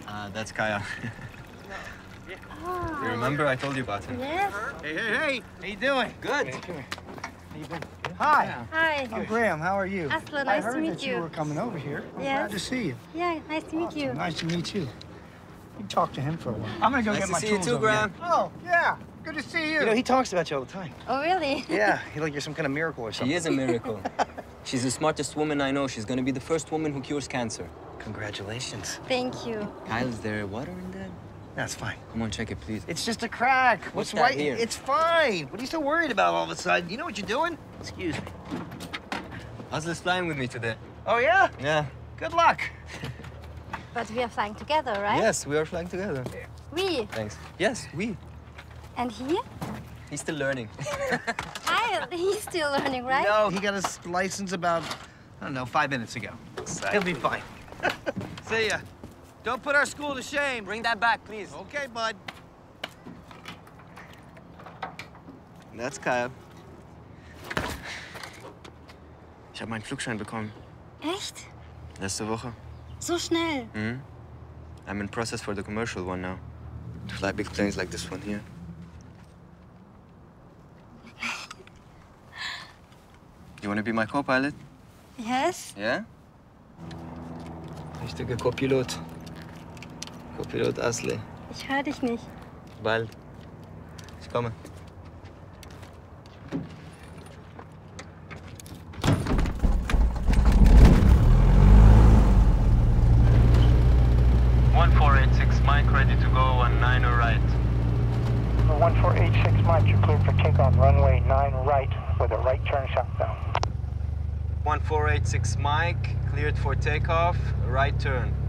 That's Kaya. Oh. You remember I told you about her? Yes. Hey. How you doing? Good. How you been? Hi. Hi. I'm Graham. How are you? Asla, I nice heard to meet that you you. were coming over here. I'm Yes. glad to see you. Yeah, nice to meet you. Nice to meet you. You talk to him for a while. I'm gonna go Nice get to my see you tools too, over there. Graham. Oh, yeah. Good to see you. You know, he talks about you all the time. Oh, really? Yeah, like you're some kind of miracle or something. She is a miracle. She's the smartest woman I know. She's gonna be the first woman who cures cancer. Congratulations. Thank you. Kyle, is there water in that? That's fine. Come on, check it, please. It's just a crack. What's Why? that here? It's fine. What are you so worried about all of a sudden? You know what you're doing? Excuse me. Asla's flying with me today. Oh, yeah? Yeah. Good luck. But we are flying together, right? Yes, we are flying together. We. Thanks. Yes, we. And he? He's still learning. Kyle, he's still learning, right? No, he got his license about, I don't know, 5 minutes ago. He'll be fine. See ya. Don't put our school to shame. Bring that back, please. Okay, bud. That's Kyle. Ich habe meinen Flugschein bekommen. Echt? Letzte Woche. So schnell. I'm in process for the commercial one now. To fly big planes like this one here. You want to be my co-pilot? Yes? Yeah? Richtiger Co-Pilot. Co-Pilot Asle. Ich höre dich nicht. Bald. Ich komme. Mike, ready to go on 9 right. 1486 Mike, you're cleared for takeoff, runway 9 right with a right turn shutdown. 1486 Mike, cleared for takeoff, right turn.